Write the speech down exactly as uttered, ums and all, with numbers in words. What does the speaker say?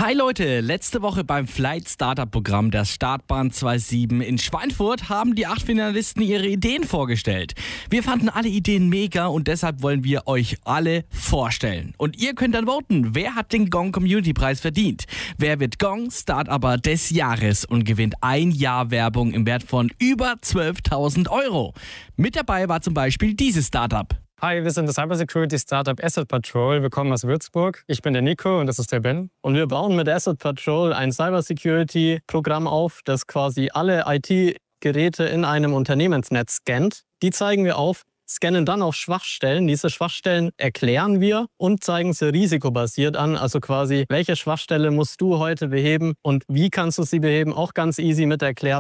Hi Leute, letzte Woche beim Flight Startup Programm der Startbahn siebenundzwanzig in Schweinfurt haben die acht Finalisten ihre Ideen vorgestellt. Wir fanden alle Ideen mega und deshalb wollen wir euch alle vorstellen. Und ihr könnt dann voten, wer hat den Gong Community Preis verdient? Wer wird Gong Startupper des Jahres und gewinnt ein Jahr Werbung im Wert von über zwölftausend Euro? Mit dabei war zum Beispiel dieses Startup. Hi, wir sind das Cybersecurity-Startup Asset Patrol. Wir kommen aus Würzburg. Ich bin der Nico und das ist der Ben. Und wir bauen mit Asset Patrol ein Cybersecurity-Programm auf, das quasi alle I T-Geräte in einem Unternehmensnetz scannt. Die zeigen wir auf, scannen dann auch Schwachstellen. Diese Schwachstellen erklären wir und zeigen sie risikobasiert an. Also quasi, welche Schwachstelle musst du heute beheben und wie kannst du sie beheben, auch ganz easy mit erklärt.